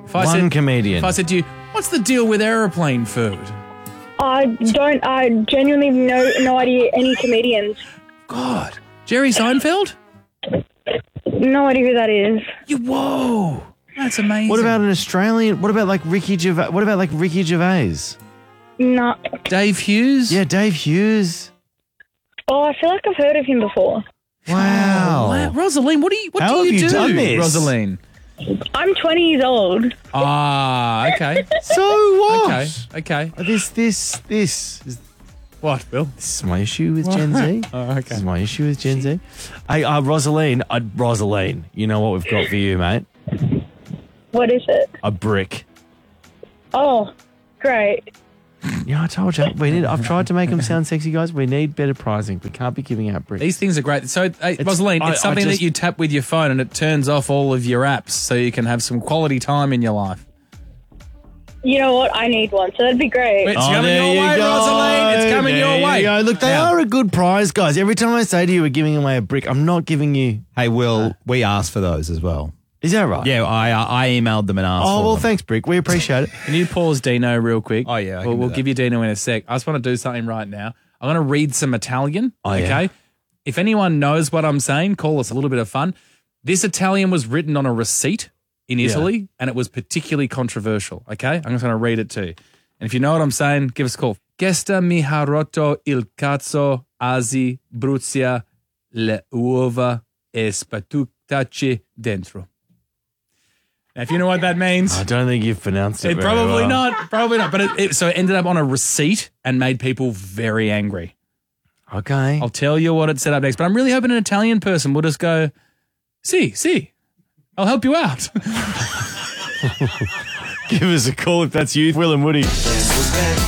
One comedian. If I said to you, what's the deal with aeroplane food? I genuinely have no idea any comedians. God. Jerry Seinfeld? No idea who that is. Whoa. That's amazing. What about an Australian? What about like Ricky Gervais? No. Dave Hughes? Yeah, Dave Hughes. Oh, I feel like I've heard of him before. Wow. Rosaline, what do How you have you do, done this? Rosaline? I'm 20 years old. Ah, okay. So what? Okay. This is What, Bill? this is my issue with Gen Z. Oh, okay. This is my issue with Gen Z. Hey, Rosaline, you know what we've got for you, mate? What is it? A brick. Oh, great. Yeah, I told you. I've tried to make them sound sexy, guys. We need better pricing. We can't be giving out bricks. These things are great. So, Rosaline, it's something that you tap with your phone and it turns off all of your apps so you can have some quality time in your life. You know what? I need one, so that'd be great. It's coming your way, Rosaline. It's coming your way. Go. Look, they are a good prize, guys. Every time I say to you we're giving away a brick, I'm not giving you... Hey, Will, we asked for those as well. Is that right? Yeah, I emailed them and asked for well, them. thanks, Brick. We appreciate it. Can you pause Dino real quick? Oh, yeah, I can We'll do that. give you Dino in a sec. I just want to do something right now. I'm going to read some Italian, okay? Yeah. If anyone knows what I'm saying, call us a little bit of fun. This Italian was written on a receipt in Italy, and it was particularly controversial, okay? I'm just going to read it to you. And if you know what I'm saying, give us a call. Gesta mi ha rotto il cazzo, asi bruzia le uova e spatuctaci dentro. Now, if you know what that means... I don't think you've pronounced it very Probably well. not. Probably not. But so it ended up on a receipt and made people very angry. Okay. I'll tell you what it set up next. But I'm really hoping an Italian person will just go, see, I'll help you out. Give us a call if that's you, Will and Woody.